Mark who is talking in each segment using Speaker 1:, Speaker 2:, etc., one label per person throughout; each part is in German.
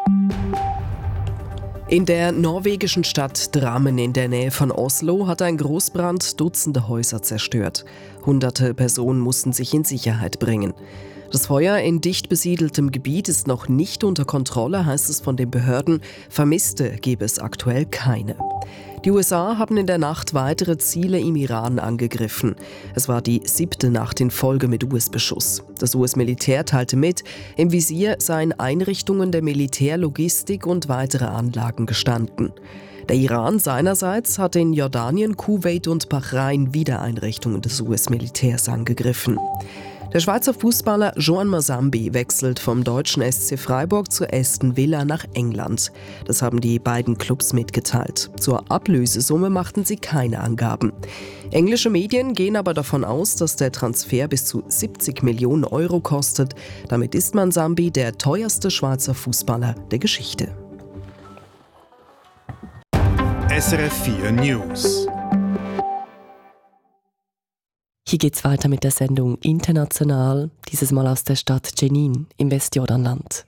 Speaker 1: In der norwegischen Stadt Drammen in der Nähe von Oslo hat ein Großbrand Dutzende Häuser zerstört. Hunderte Personen mussten sich in Sicherheit bringen. Das Feuer in dicht besiedeltem Gebiet ist noch nicht unter Kontrolle, heißt es von den Behörden. Vermisste gebe es aktuell keine. Die USA haben in der Nacht weitere Ziele im Iran angegriffen. Es war die 7. Nacht in Folge mit US-Beschuss. Das US-Militär teilte mit, im Visier seien Einrichtungen der Militärlogistik und weitere Anlagen gestanden. Der Iran seinerseits hat in Jordanien, Kuwait und Bahrain wieder Einrichtungen des US-Militärs angegriffen. Der Schweizer Fußballer Joan Masambi wechselt vom deutschen SC Freiburg zu Aston Villa nach England. Das haben die beiden Clubs mitgeteilt. Zur Ablösesumme machten sie keine Angaben. Englische Medien gehen aber davon aus, dass der Transfer bis zu 70 Millionen Euro kostet. Damit ist Masambi der teuerste Schweizer Fußballer der Geschichte.
Speaker 2: SRF 4 News.
Speaker 3: Hier geht's weiter mit der Sendung International, dieses Mal aus der Stadt Jenin im Westjordanland.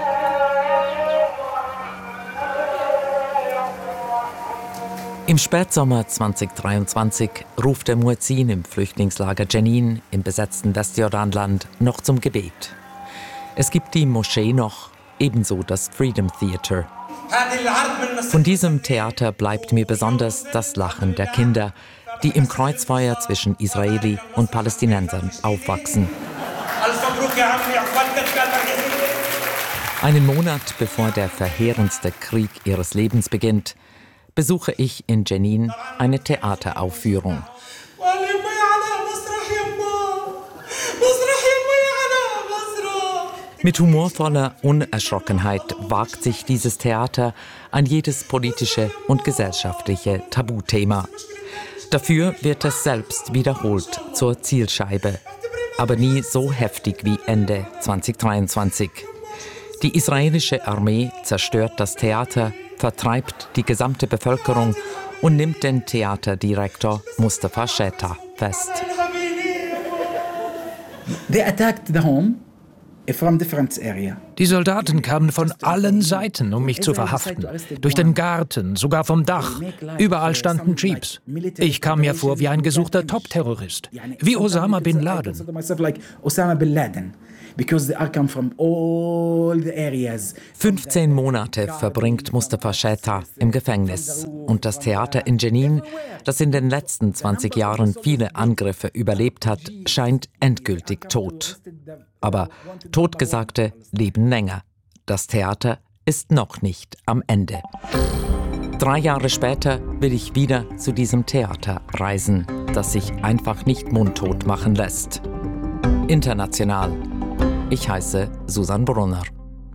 Speaker 4: Im Spätsommer 2023 ruft der Muezzin im Flüchtlingslager Jenin im besetzten Westjordanland noch zum Gebet. Es gibt die Moschee noch, ebenso das Freedom Theater. Von diesem Theater bleibt mir besonders das Lachen der Kinder, die im Kreuzfeuer zwischen Israeli und Palästinensern aufwachsen. Einen Monat bevor der verheerendste Krieg ihres Lebens beginnt, besuche ich in Jenin eine Theateraufführung. Mit humorvoller Unerschrockenheit wagt sich dieses Theater an jedes politische und gesellschaftliche Tabuthema. Dafür wird es selbst wiederholt zur Zielscheibe, aber nie so heftig wie Ende 2023. Die israelische Armee zerstört das Theater, vertreibt die gesamte Bevölkerung und nimmt den Theaterdirektor Mustafa Sheta fest.
Speaker 5: They attacked the home.
Speaker 6: Die Soldaten kamen von allen Seiten, um mich zu verhaften. Durch den Garten, sogar vom Dach. Überall standen Jeeps. Ich kam mir vor wie ein gesuchter Top-Terrorist. Wie Osama Bin Laden.
Speaker 4: 15 Monate verbringt Mustafa Sheta im Gefängnis. Und das Theater in Jenin, das in den letzten 20 Jahren viele Angriffe überlebt hat, scheint endgültig tot. Aber Totgesagte leben länger. Das Theater ist noch nicht am Ende. 3 Jahre später will ich wieder zu diesem Theater reisen, das sich einfach nicht mundtot machen lässt. International. Ich heiße Susanne Brunner.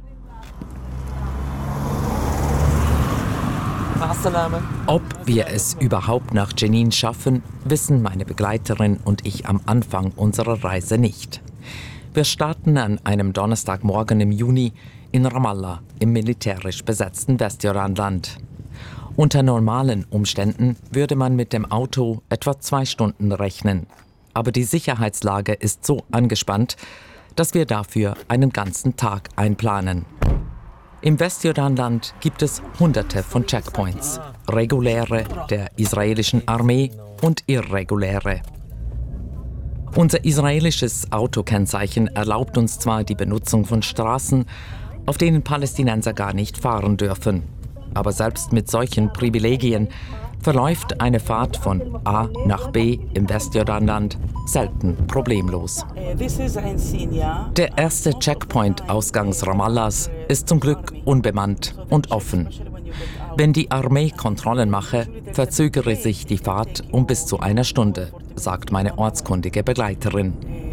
Speaker 4: Ob wir es überhaupt nach Jenin schaffen, wissen meine Begleiterin und ich am Anfang unserer Reise nicht. Wir starten an einem Donnerstagmorgen im Juni in Ramallah im militärisch besetzten Westjordanland. Unter normalen Umständen würde man mit dem Auto etwa 2 Stunden rechnen. Aber die Sicherheitslage ist so angespannt, dass wir dafür einen ganzen Tag einplanen. Im Westjordanland gibt es Hunderte von Checkpoints, reguläre der israelischen Armee und irreguläre. Unser israelisches Autokennzeichen erlaubt uns zwar die Benutzung von Straßen, auf denen Palästinenser gar nicht fahren dürfen. Aber selbst mit solchen Privilegien verläuft eine Fahrt von A nach B im Westjordanland selten problemlos. Der erste Checkpoint ausgangs Ramallahs ist zum Glück unbemannt und offen. Wenn die Armee Kontrollen mache, verzögere sich die Fahrt um bis zu 1 Stunde, sagt meine ortskundige Begleiterin.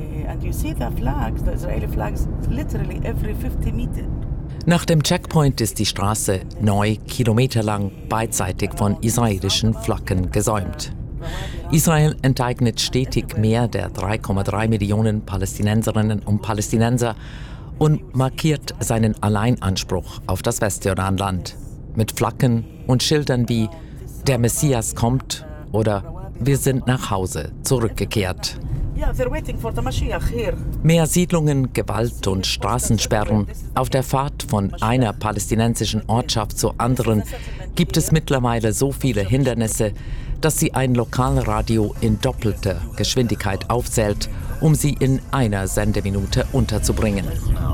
Speaker 4: Nach dem Checkpoint ist die Straße neu, kilometerlang, beidseitig von israelischen Flaggen gesäumt. Israel enteignet stetig mehr der 3,3 Millionen Palästinenserinnen und Palästinenser und markiert seinen Alleinanspruch auf das Westjordanland. Mit Flaggen und Schildern wie »Der Messias kommt« oder »Wir sind nach Hause zurückgekehrt«. Mehr Siedlungen, Gewalt und Straßensperren auf der Fahrt von einer palästinensischen Ortschaft zur anderen gibt es mittlerweile so viele Hindernisse, dass sie ein Lokalradio in doppelter Geschwindigkeit aufzählt, um sie in einer Sendeminute unterzubringen.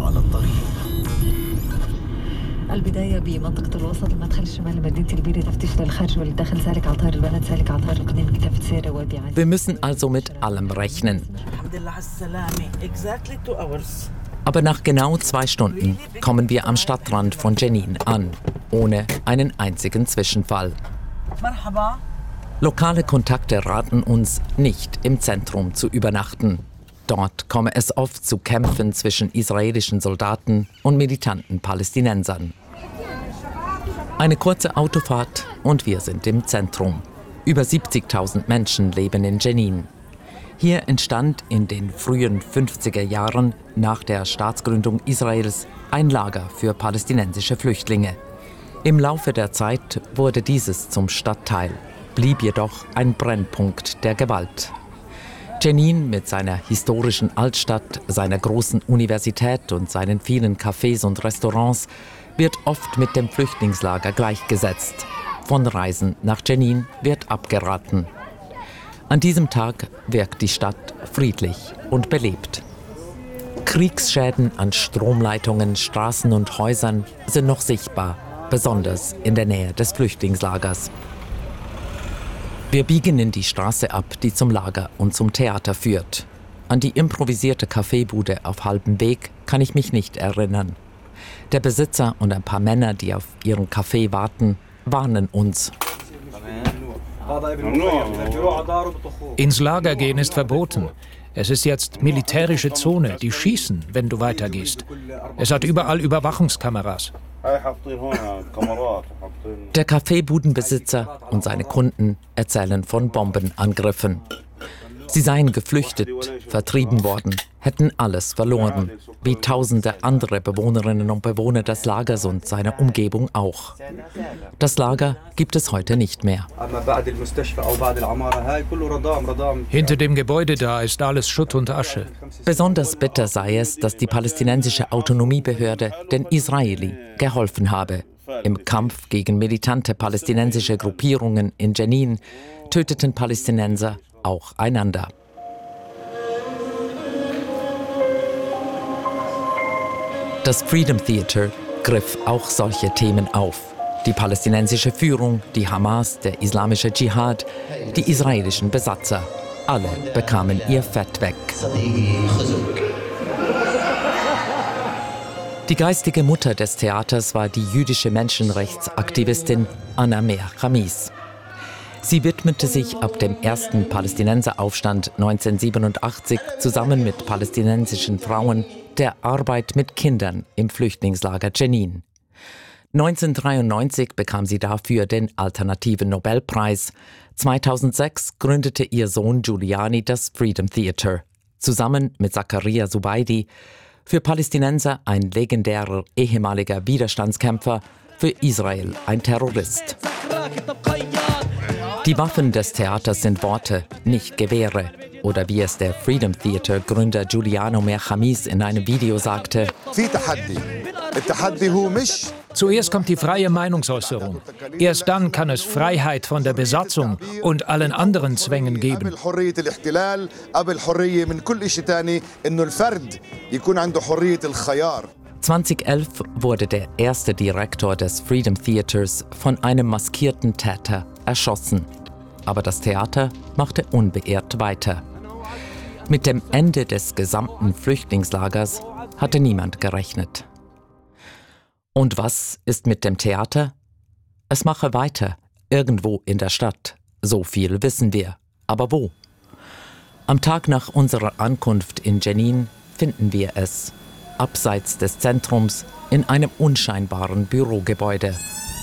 Speaker 7: البداية بمنطقة الوسط المدخل الشمالي مدينة البيرة تفتيش للخارج والداخل سالك عطار البلد سالك عطار القديم كتافة سيرة وابي
Speaker 4: Wir müssen also mit allem rechnen. Aber nach genau 2 Stunden kommen wir am Stadtrand von Jenin an, ohne einen einzigen Zwischenfall. Lokale Kontakte raten uns, nicht im Zentrum zu übernachten. Dort komme es oft zu Kämpfen zwischen israelischen Soldaten und militanten Palästinensern. Eine kurze Autofahrt und wir sind im Zentrum. Über 70.000 Menschen leben in Jenin. Hier entstand in den frühen 50er Jahren nach der Staatsgründung Israels ein Lager für palästinensische Flüchtlinge. Im Laufe der Zeit wurde dieses zum Stadtteil, blieb jedoch ein Brennpunkt der Gewalt. Jenin mit seiner historischen Altstadt, seiner großen Universität und seinen vielen Cafés und Restaurants wird oft mit dem Flüchtlingslager gleichgesetzt. Von Reisen nach Jenin wird abgeraten. An diesem Tag wirkt die Stadt friedlich und belebt. Kriegsschäden an Stromleitungen, Straßen und Häusern sind noch sichtbar, besonders in der Nähe des Flüchtlingslagers. Wir biegen in die Straße ab, die zum Lager und zum Theater führt. An die improvisierte Kaffeebude auf halbem Weg kann ich mich nicht erinnern. Der Besitzer und ein paar Männer, die auf ihren Kaffee warten, warnen uns.
Speaker 6: Ins Lager gehen ist verboten. Es ist jetzt militärische Zone, die schießen, wenn du weitergehst. Es hat überall Überwachungskameras.
Speaker 4: Der Kaffeebudenbesitzer und seine Kunden erzählen von Bombenangriffen. Sie seien geflüchtet, vertrieben worden, hätten alles verloren, wie tausende andere Bewohnerinnen und Bewohner des Lagers und seiner Umgebung auch. Das Lager gibt es heute nicht mehr.
Speaker 6: Hinter dem Gebäude da ist alles Schutt und Asche.
Speaker 4: Besonders bitter sei es, dass die palästinensische Autonomiebehörde den Israeli geholfen habe. Im Kampf gegen militante palästinensische Gruppierungen in Jenin töteten Palästinenser auch einander. Das Freedom Theater griff auch solche Themen auf. Die palästinensische Führung, die Hamas, der islamische Dschihad, die israelischen Besatzer. Alle bekamen ihr Fett weg. Die geistige Mutter des Theaters war die jüdische Menschenrechtsaktivistin Anna Meir Hamis. Sie widmete sich ab dem ersten Palästinenseraufstand 1987 zusammen mit palästinensischen Frauen der Arbeit mit Kindern im Flüchtlingslager Jenin. 1993 bekam sie dafür den Alternativen Nobelpreis. 2006 gründete ihr Sohn Giuliani das Freedom Theater, zusammen mit Zakaria Zubeidi, für Palästinenser ein legendärer ehemaliger Widerstandskämpfer, für Israel ein Terrorist. Die Waffen des Theaters sind Worte, nicht Gewehre. Oder wie es der Freedom Theater Gründer Giuliano Meir Hamis in einem Video sagte:
Speaker 6: Zuerst kommt die freie Meinungsäußerung. Erst dann kann es Freiheit von der Besatzung und allen anderen Zwängen geben.
Speaker 4: 2011 wurde der erste Direktor des Freedom Theaters von einem maskierten Täter erschossen. Aber das Theater machte unbeirrt weiter. Mit dem Ende des gesamten Flüchtlingslagers hatte niemand gerechnet. Und was ist mit dem Theater? Es mache weiter, irgendwo in der Stadt. So viel wissen wir. Aber wo? Am Tag nach unserer Ankunft in Jenin finden wir es, abseits des Zentrums, in einem unscheinbaren Bürogebäude.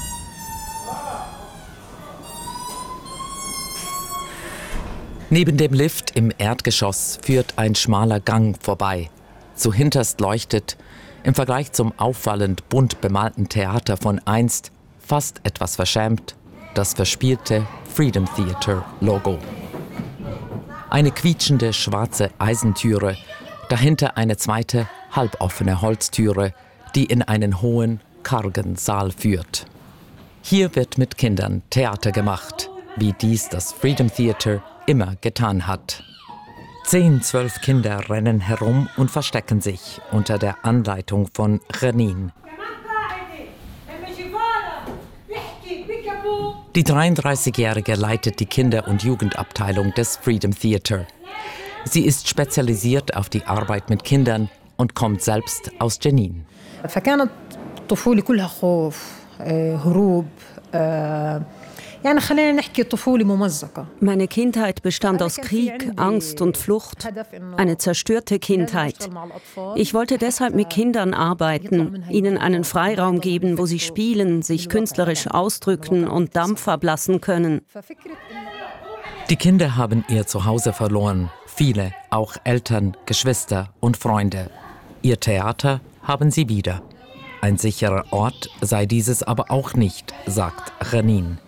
Speaker 4: Neben dem Lift im Erdgeschoss führt ein schmaler Gang vorbei. Zuhinterst leuchtet, im Vergleich zum auffallend bunt bemalten Theater von einst, fast etwas verschämt, das verspielte Freedom Theater Logo. Eine quietschende schwarze Eisentüre, dahinter eine zweite, halboffene Holztüre, die in einen hohen, kargen Saal führt. Hier wird mit Kindern Theater gemacht, wie dies das Freedom Theater immer getan hat. 10, 12 Kinder rennen herum und verstecken sich unter der Anleitung von Renin. Die 33-Jährige leitet die Kinder- und Jugendabteilung des Freedom Theater. Sie ist spezialisiert auf die Arbeit mit Kindern und kommt selbst aus Jenin.
Speaker 8: Meine Kindheit bestand aus Krieg, Angst und Flucht. Eine zerstörte Kindheit. Ich wollte deshalb mit Kindern arbeiten, ihnen einen Freiraum geben, wo sie spielen, sich künstlerisch ausdrücken und Dampf ablassen können.
Speaker 4: Die Kinder haben ihr Zuhause verloren. Viele, auch Eltern, Geschwister und Freunde. Ihr Theater haben sie wieder. Ein sicherer Ort sei dieses aber auch nicht, sagt Renin.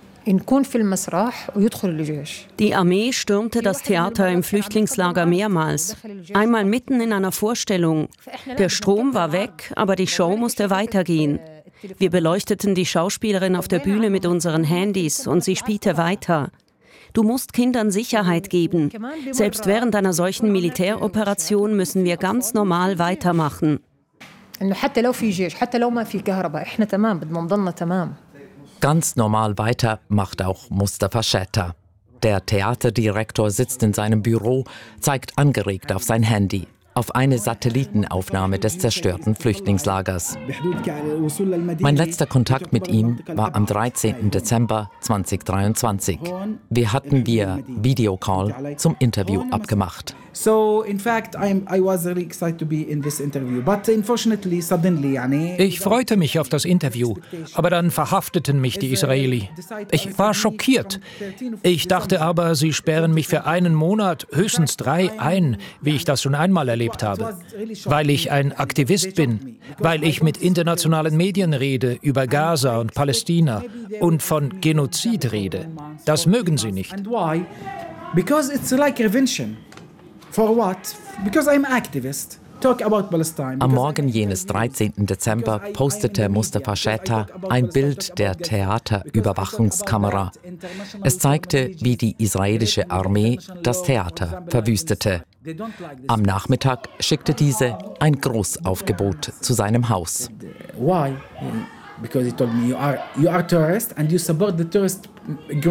Speaker 8: Die Armee stürmte das Theater im Flüchtlingslager mehrmals. Einmal mitten in einer Vorstellung. Der Strom war weg, aber die Show musste weitergehen. Wir beleuchteten die Schauspielerin auf der Bühne mit unseren Handys und sie spielte weiter. Du musst Kindern Sicherheit geben. Selbst während einer solchen Militäroperation müssen wir ganz normal weitermachen.
Speaker 4: Ganz normal weiter macht auch Mustafa Shatta. Der Theaterdirektor sitzt in seinem Büro, zeigt angeregt auf sein Handy, auf eine Satellitenaufnahme des zerstörten Flüchtlingslagers. Mein letzter Kontakt mit ihm war am 13. Dezember 2023. Wir hatten via Videocall zum Interview abgemacht.
Speaker 6: Ich freute mich auf das Interview, aber dann verhafteten mich die Israeli. Ich war schockiert. Ich dachte aber, sie sperren mich für 1 Monat, höchstens 3 ein, wie ich das schon einmal erlebt habe. Weil ich ein Aktivist bin, weil ich mit internationalen Medien rede über Gaza und Palästina und von Genozid rede. Das mögen sie nicht.
Speaker 5: Because it's like revention. For what? Because I'm activist. Talk about Palestine.
Speaker 4: Am Morgen jenes 13. Dezember postete Mustafa Shatta ein Bild der Theaterüberwachungskamera. Es zeigte, wie die israelische Armee das Theater verwüstete. Am Nachmittag schickte diese ein Großaufgebot zu seinem Haus.
Speaker 5: Why? Because he told me you are terrorist and you support the terrorist group.